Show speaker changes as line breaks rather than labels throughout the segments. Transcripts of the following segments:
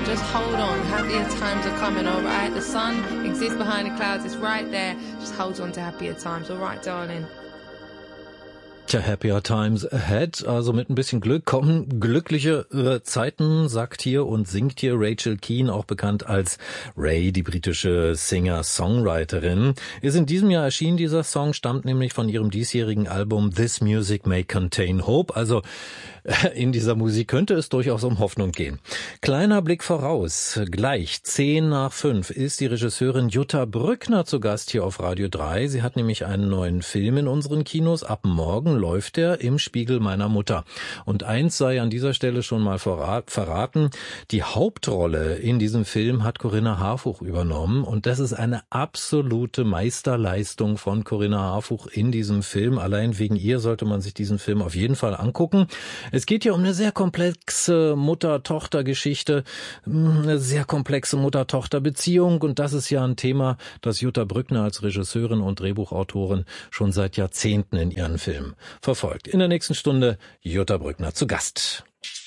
Just hold on, happier times are coming, alright? The sun exists behind the clouds, it's right there. Just hold on to happier times, alright, darling?
Tja, happier times ahead, also mit ein bisschen Glück kommen glückliche Zeiten, sagt hier und singt hier Rachel Keane, auch bekannt als Ray, die britische Singer-Songwriterin. Ist in diesem Jahr erschienen, dieser Song stammt nämlich von ihrem diesjährigen Album This Music May Contain Hope, also in dieser Musik könnte es durchaus um Hoffnung gehen. Kleiner Blick voraus. Gleich 10:05 ist die Regisseurin Jutta Brückner zu Gast hier auf Radio 3. Sie hat nämlich einen neuen Film in unseren Kinos. Ab morgen läuft er im Spiegel meiner Mutter. Und eins sei an dieser Stelle schon mal verraten. Die Hauptrolle in diesem Film hat Corinna Harfuch übernommen. Und das ist eine absolute Meisterleistung von Corinna Harfuch in diesem Film. Allein wegen ihr sollte man sich diesen Film auf jeden Fall angucken. Es geht hier um eine sehr komplexe Mutter-Tochter-Geschichte, eine sehr komplexe Mutter-Tochter-Beziehung und das ist ja ein Thema, das Jutta Brückner als Regisseurin und Drehbuchautorin schon seit Jahrzehnten in ihren Filmen verfolgt. In der nächsten Stunde Jutta Brückner zu Gast.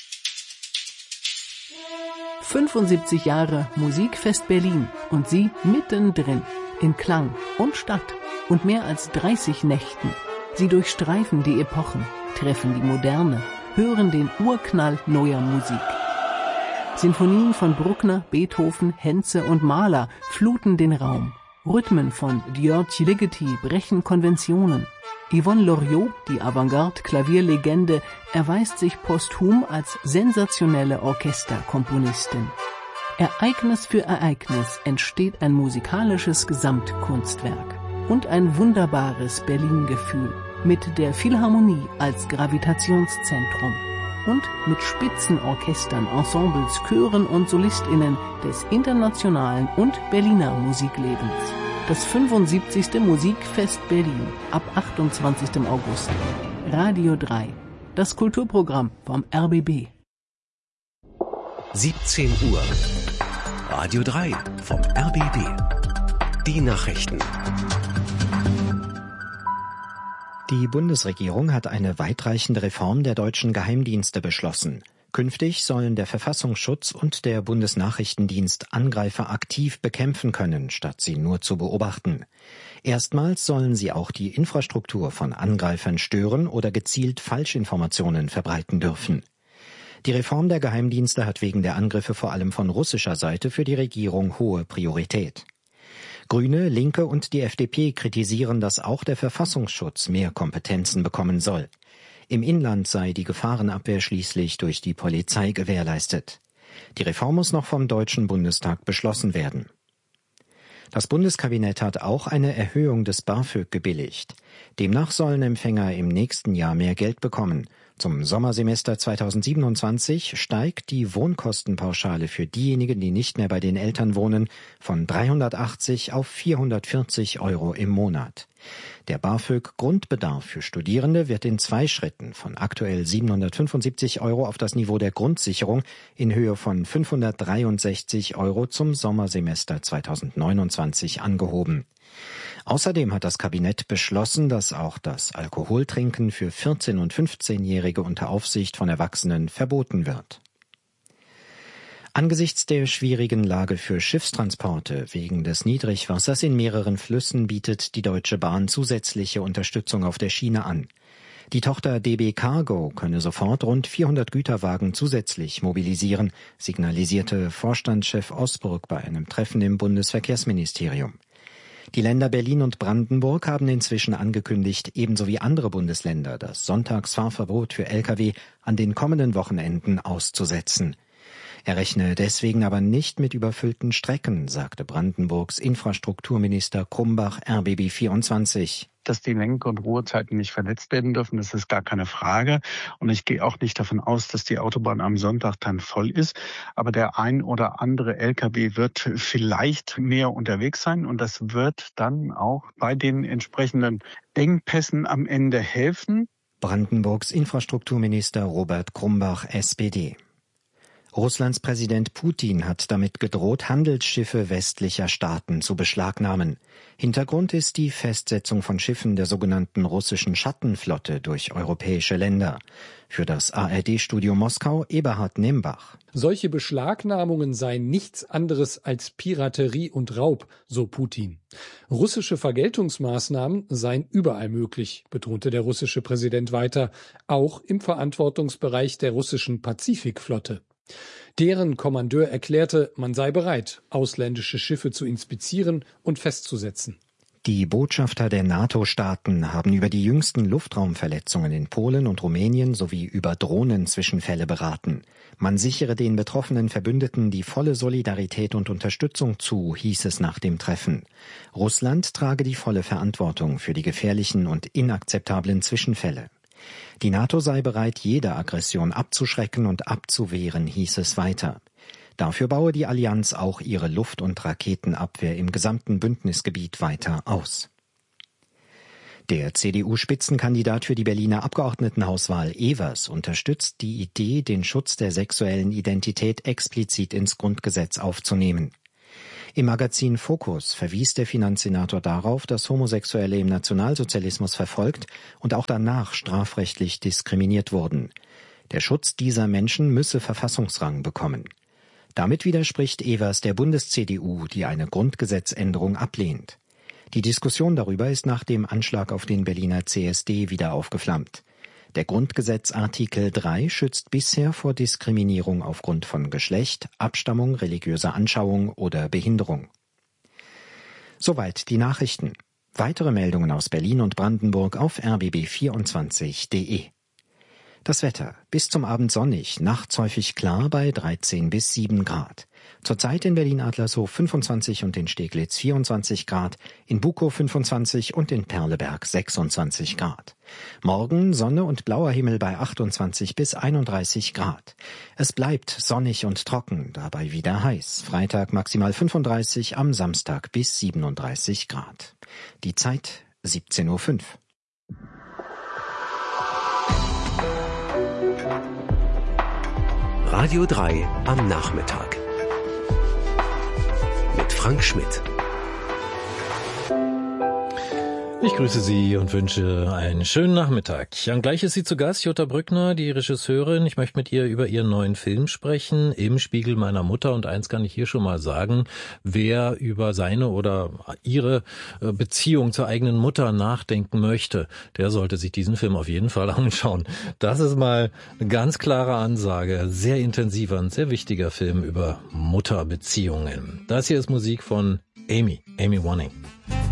75 Jahre Musikfest Berlin und sie mittendrin in Klang und Stadt und mehr als 30 Nächten. Sie durchstreifen die Epochen, treffen die Moderne, hören den Urknall neuer Musik. Sinfonien von Bruckner, Beethoven, Henze und Mahler fluten den Raum. Rhythmen von György Ligeti brechen Konventionen. Yvonne Loriot, die Avantgarde-Klavierlegende, erweist sich posthum als sensationelle Orchesterkomponistin. Ereignis für Ereignis entsteht ein musikalisches Gesamtkunstwerk und ein wunderbares Berlin-Gefühl. Mit der Philharmonie als Gravitationszentrum und mit Spitzenorchestern, Ensembles, Chören und SolistInnen des internationalen und Berliner Musiklebens. Das 75. Musikfest Berlin ab 28. August. Radio 3, das Kulturprogramm vom RBB.
17 Uhr. Radio 3 vom RBB. Die Nachrichten.
Die Bundesregierung hat eine weitreichende Reform der deutschen Geheimdienste beschlossen. Künftig sollen der Verfassungsschutz und der Bundesnachrichtendienst Angreifer aktiv bekämpfen können, statt sie nur zu beobachten. Erstmals sollen sie auch die Infrastruktur von Angreifern stören oder gezielt Falschinformationen verbreiten dürfen. Die Reform der Geheimdienste hat wegen der Angriffe vor allem von russischer Seite für die Regierung hohe Priorität. Grüne, Linke und die FDP kritisieren, dass auch der Verfassungsschutz mehr Kompetenzen bekommen soll. Im Inland sei die Gefahrenabwehr schließlich durch die Polizei gewährleistet. Die Reform muss noch vom Deutschen Bundestag beschlossen werden. Das Bundeskabinett hat auch eine Erhöhung des BAföG gebilligt. Demnach sollen Empfänger im nächsten Jahr mehr Geld bekommen. Zum Sommersemester 2027 steigt die Wohnkostenpauschale für diejenigen, die nicht mehr bei den Eltern wohnen, von 380 auf 440 € im Monat. Der BAföG-Grundbedarf für Studierende wird in 2 Schritten von aktuell 775 € auf das Niveau der Grundsicherung in Höhe von 563 € zum Sommersemester 2029 angehoben. Außerdem hat das Kabinett beschlossen, dass auch das Alkoholtrinken für 14- und 15-Jährige unter Aufsicht von Erwachsenen verboten wird. Angesichts der schwierigen Lage für Schiffstransporte wegen des Niedrigwassers in mehreren Flüssen bietet die Deutsche Bahn zusätzliche Unterstützung auf der Schiene an. Die Tochter DB Cargo könne sofort rund 400 Güterwagen zusätzlich mobilisieren, signalisierte Vorstandschef Osburg bei einem Treffen im Bundesverkehrsministerium. Die Länder Berlin und Brandenburg haben inzwischen angekündigt, ebenso wie andere Bundesländer, das Sonntagsfahrverbot für Lkw an den kommenden Wochenenden auszusetzen. Er rechne deswegen aber nicht mit überfüllten Strecken, sagte Brandenburgs Infrastrukturminister Krumbach RBB 24.
Dass die Lenk- und Ruhezeiten nicht verletzt werden dürfen, das ist gar keine Frage. Und ich gehe auch nicht davon aus, dass die Autobahn am Sonntag dann voll ist. Aber der ein oder andere LKW wird vielleicht mehr unterwegs sein. Und das wird dann auch bei den entsprechenden Engpässen am Ende helfen.
Brandenburgs Infrastrukturminister Robert Krumbach, SPD. Russlands Präsident Putin hat damit gedroht, Handelsschiffe westlicher Staaten zu beschlagnahmen. Hintergrund ist die Festsetzung von Schiffen der sogenannten russischen Schattenflotte durch europäische Länder. Für das ARD-Studio Moskau Eberhard Nembach.
Solche Beschlagnahmungen seien nichts anderes als Piraterie und Raub, so Putin. Russische Vergeltungsmaßnahmen seien überall möglich, betonte der russische Präsident weiter, auch im Verantwortungsbereich der russischen Pazifikflotte. Deren Kommandeur erklärte, man sei bereit, ausländische Schiffe zu inspizieren und festzusetzen.
Die Botschafter der NATO-Staaten haben über die jüngsten Luftraumverletzungen in Polen und Rumänien sowie über Drohnenzwischenfälle beraten. Man sichere den betroffenen Verbündeten die volle Solidarität und Unterstützung zu, hieß es nach dem Treffen. Russland trage die volle Verantwortung für die gefährlichen und inakzeptablen Zwischenfälle. Die NATO sei bereit, jede Aggression abzuschrecken und abzuwehren, hieß es weiter. Dafür baue die Allianz auch ihre Luft- und Raketenabwehr im gesamten Bündnisgebiet weiter aus. Der CDU-Spitzenkandidat für die Berliner Abgeordnetenhauswahl Evers unterstützt die Idee, den Schutz der sexuellen Identität explizit ins Grundgesetz aufzunehmen. Im Magazin Focus verwies der Finanzsenator darauf, dass Homosexuelle im Nationalsozialismus verfolgt und auch danach strafrechtlich diskriminiert wurden. Der Schutz dieser Menschen müsse Verfassungsrang bekommen. Damit widerspricht Evers der Bundes-CDU, die eine Grundgesetzänderung ablehnt. Die Diskussion darüber ist nach dem Anschlag auf den Berliner CSD wieder aufgeflammt. Der Grundgesetzartikel 3 schützt bisher vor Diskriminierung aufgrund von Geschlecht, Abstammung, religiöser Anschauung oder Behinderung. Soweit die Nachrichten. Weitere Meldungen aus Berlin und Brandenburg auf rbb24.de. Das Wetter. Bis zum Abend sonnig, nachts häufig klar bei 13 bis 7 Grad. Zurzeit in Berlin-Adlershof 25 und in Steglitz 24 Grad, in Bukow 25 und in Perleberg 26 Grad. Morgen Sonne und blauer Himmel bei 28 bis 31 Grad. Es bleibt sonnig und trocken, dabei wieder heiß. Freitag maximal 35, am Samstag bis 37 Grad. Die Zeit 17:05 Uhr.
Radio 3 am Nachmittag. Mit Frank Schmidt.
Ich grüße Sie und wünsche einen schönen Nachmittag. Gleich ist sie zu Gast, Jutta Brückner, die Regisseurin. Ich möchte mit ihr über ihren neuen Film sprechen, Im Spiegel meiner Mutter. Und eins kann ich hier schon mal sagen, wer über seine oder ihre Beziehung zur eigenen Mutter nachdenken möchte, der sollte sich diesen Film auf jeden Fall anschauen. Das ist mal eine ganz klare Ansage. Sehr intensiver und sehr wichtiger Film über Mutterbeziehungen. Das hier ist Musik von Amy Wanning.